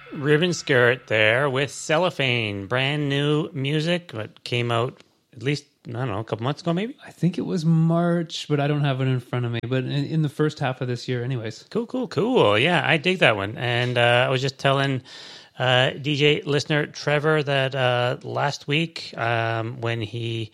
Ribbon Skirt there with Cellophane, brand new music that came out at least, I don't know, a couple months ago maybe? I think it was March, but I don't have it in front of me. But in the first half of this year anyways. Cool. Yeah, I dig that one. And I was just telling DJ listener Trevor that last week when he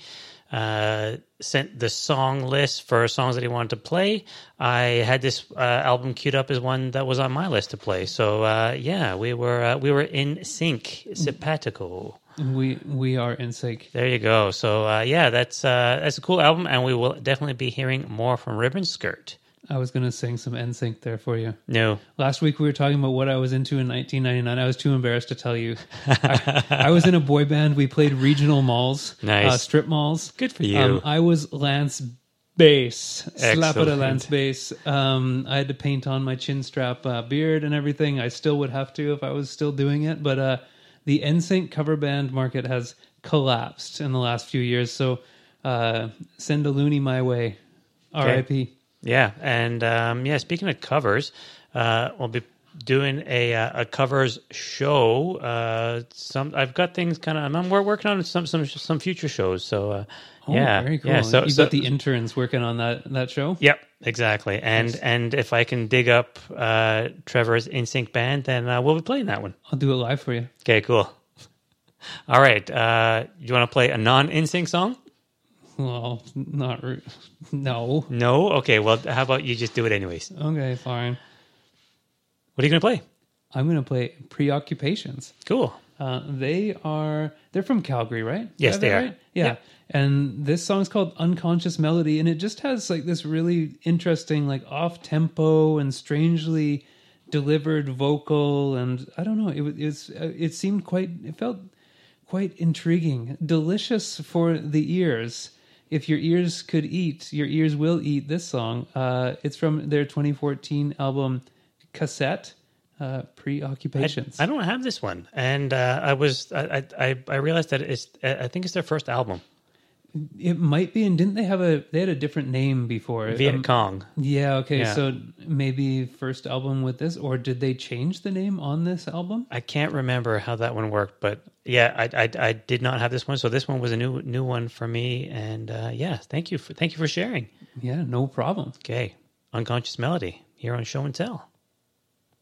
sent the song list for songs that he wanted to play, I had this album queued up as one that was on my list to play. So yeah, we were in sync, simpatico. We are in sync. There you go. So yeah, that's a cool album, and we will definitely be hearing more from Ribbon Skirt. I was going to sing some NSYNC there for you. No. Last week we were talking about what I was into in 1999. I was too embarrassed to tell you. I was in a boy band. We played regional malls, nice. Strip malls. Good for you. I was Lance Bass. Slap it a Excellent. Lance Bass. I had to paint on my chin strap beard and everything. I still would have to if I was still doing it. But the NSYNC cover band market has collapsed in the last few years. So send a loony my way. R.I.P. Yeah, and yeah. Speaking of covers, we'll be doing a covers show. I've got things kind of. We're working on some future shows. So yeah, very cool. Yeah, so You've got the interns working on that show. Yep, exactly. And Nice. and if I can dig up Trevor's NSYNC band, then we'll be playing that one. I'll do it live for you. Okay, cool. All right, you want to play a non-NSYNC song? Well, no. No. Okay. Well, how about you just do it anyways? Okay, fine. What are you going to play? I'm going to play Preoccupations. Cool. They're from Calgary, right? Yes, Is that they are. right? Yeah. Yep. And this song's called Unconscious Melody, and it just has like this really interesting, like off tempo and strangely delivered vocal, and I don't know, it felt quite intriguing, delicious for the ears. If your ears could eat, your ears will eat this song. It's from their 2014 album Cassette, Preoccupations. I don't have this one, and I realized that I think it's their first album. It might be, and didn't they had a different name before? Viet Cong. Yeah, okay, Yeah. so maybe first album with this, or did they change the name on this album? I can't remember how that one worked, but yeah, I did not have this one, so this one was a new one for me, and yeah, thank you for sharing. Yeah, no problem. Okay, Unconscious Melody here on Show and Tell.